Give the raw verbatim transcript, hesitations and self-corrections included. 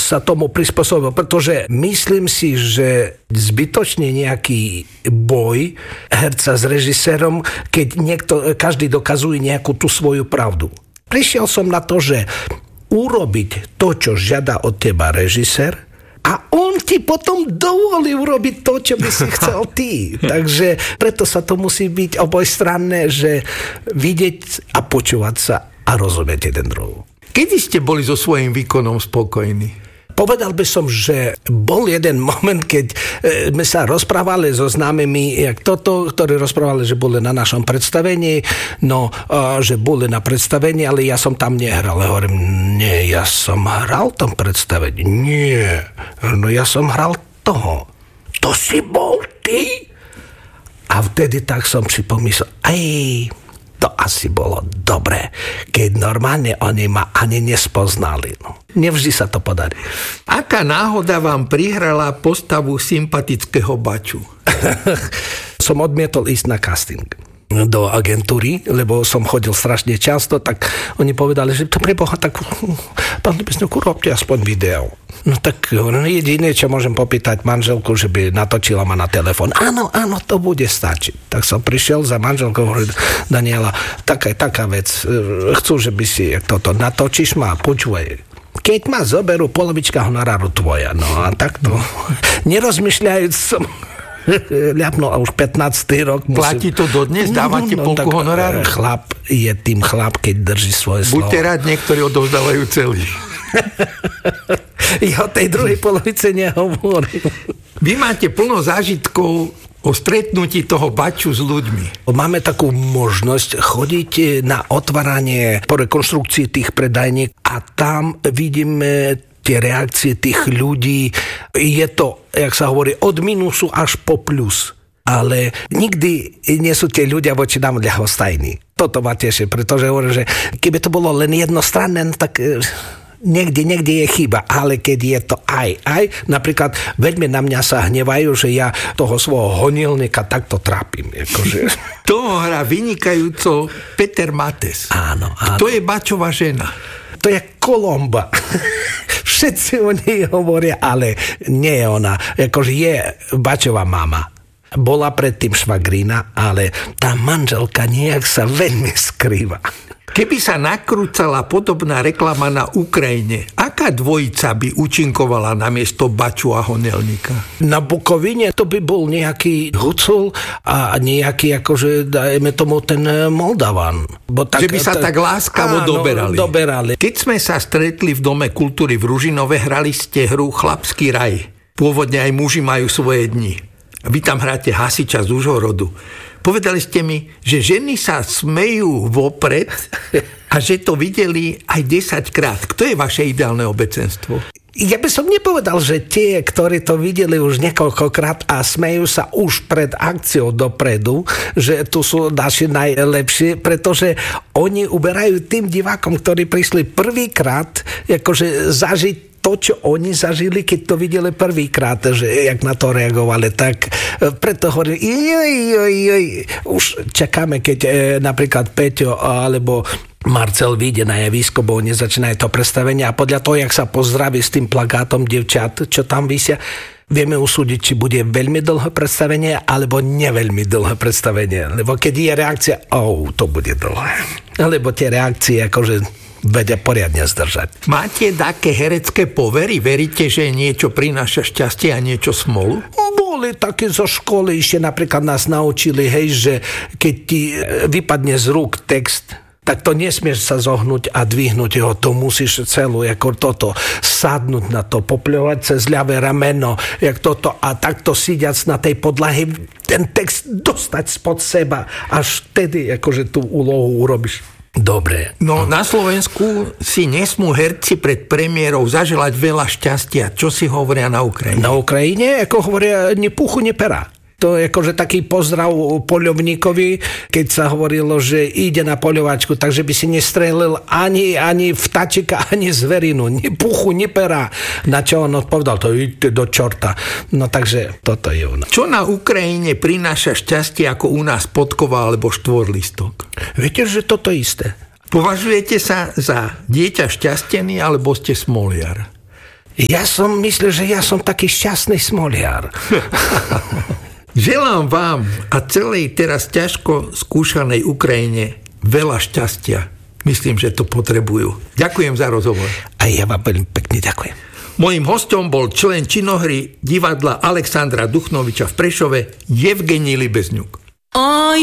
sa tomu prispôsobil, pretože myslím si, že zbytočne nejaký boj herca s režisérom, keď niekto, každý dokazuje nejakú tú svoju pravdu. Prišiel som na to, že urobiť to, čo žiada od teba režisér, a on ti potom dovolí urobiť to, čo by si chcel ty. Takže preto sa to musí byť obojstranné, že vidieť a počúvať sa a rozumieť jeden druhú. Kedy ste boli so svojím výkonom spokojní? Povedal by som, že bol jeden moment, keď sme sa rozprávali so známymi, jak toto, ktorí rozprávali, že boli na našom predstavení, no, že boli na predstavení, ale ja som tam nehral. Ja hovorím, nie, ja som hral tam predstavení. Nie, no ja som hral toho. To si bol ty? A vtedy tak som si pomyslel, aj to asi bolo dobré, keď normálne oni ma ani nespoznali. No. Nevždy sa to podarí. Aká náhoda vám prihrala postavu sympatického Baču? Som odmietol ísť na casting do agentúry, lebo som chodil strašne často, tak oni povedali, že to preboha, tak pán Lebesňuk, urobte aspoň video. No tak jediné, čo môžem popýtať manželku, že by natočila ma na telefón. Áno, áno, to bude stačiť. Tak som prišiel za manželkou, hovoril, Daniela, taká taká vec, chcú, že by si toto natočíš ma, počúvaj. Keď ma zoberú, polovička honoráru tvoja. No a takto, nerozmýšľajúc som ľapno a už pätnásty rok. Musím... Platí to dodnes? Dávate no, polku tak, honoráru? Chlap je tým chlap, keď drží svoje slovo. Buďte rád, niektorí odovzdávajú celý. Ja o tej druhej polovice nehovorím. Vy máte plno zážitkov o stretnutí toho Baču s ľuďmi. Máme takú možnosť chodiť na otváranie po rekonštrukcii tých predajník a tam vidíme tie reakcie tých ľudí. Je to, jak sa hovorí, od minusu až po plus. Ale nikdy nie sú tie ľudia voči nám ľahostajní. Toto ma teší, pretože hovorím, že keby to bolo len jednostranné, tak niekde, niekde je chyba. Ale keď je to aj, aj, napríklad veľmi na mňa sa hnevajú, že ja toho svojho honilníka takto trápim. Akože. To hrá vynikajúco Peter Mates. Áno, áno. To je Bačova žena. To je Kolomba. Všetci o nej hovoria, ale nie je ona. Akože je Bačova mama. Bola predtým švagrina, ale tá manželka nejak sa veľmi skrýva. Keby sa nakrúcala podobná reklama na Ukrajine, aká dvojica by účinkovala namiesto Baču a Honelníka? Na Bukovine to by bol nejaký Hucul a nejaký, akože dajme tomu ten Moldavan. Bo tak, že by sa tak láskavo áno, doberali. doberali. Keď sme sa stretli v Dome kultúry v Ružinove, hrali ste hru Chlapský raj. Pôvodne aj muži majú svoje dni. Vy tam hráte hasiča z Užhorodu. Povedali ste mi, že ženy sa smejú vopred a že to videli aj desaťkrát. Kto je vaše ideálne obecenstvo? Ja by som nepovedal, že tie, ktorí to videli už niekoľkokrát a smejú sa už pred akciou dopredu, že tu sú naši najlepší, pretože oni uberajú tým divákom, ktorí prišli prvýkrát, akože zažiť to, čo oni zažili, keď to videli prvýkrát, že jak na to reagovali, tak preto hovorím, joj, joj, joj, už čakáme, keď e, napríklad Peťo alebo Marcel vyjde na javisko, bo oni začínajú to predstavenie a podľa toho, jak sa pozdraví s tým plagátom dievčat, čo tam visia, vieme usúdiť, či bude veľmi dlhé predstavenie, alebo neveľmi dlhé predstavenie. Lebo keď je reakcia, oh, to bude dlhé. Alebo tie reakcie, akože vedia poriadne zdržať. Máte také herecké povery? Veríte, že niečo prináša šťastie a niečo smolu? Boli také zo školy, ešte napríklad nás naučili, hej, že keď ti vypadne z rúk text, tak to nesmieš sa zohnúť a dvihnúť ho, to musíš celú, ako toto, sadnúť na to, popľovať cez ľavé rameno, jak toto, a takto síďac na tej podlahe, ten text dostať spod seba, až vtedy, akože tú úlohu urobíš. Dobre. No na Slovensku si nesmú herci pred premiérou zaželať veľa šťastia. Čo si hovoria na Ukrajine? Na Ukrajine, ako hovoria, ni puchu, ni pera. To je akože taký pozdrav poľovníkovi, keď sa hovorilo, že ide na poľovačku, takže by si nestrelil ani, ani vtačika, ani zverinu. Ni puchu, ni pera. Na čo on odpovedal? To ide do čorta. No takže toto je ono. Čo na Ukrajine prináša šťastie ako u nás podkova alebo štvorlistok? Viete, že toto isté. Považujete sa za dieťa šťastený alebo ste smoliar? Ja som myslel, že ja som taký šťastný smoliar. Želám vám a celej teraz ťažko skúšanej Ukrajine veľa šťastia. Myslím, že to potrebujú. Ďakujem za rozhovor. A ja vám veľmi pekne ďakujem. Mojím hostom bol člen činohry divadla Alexandra Duchnoviča v Prešove Evgenij Libezňuk.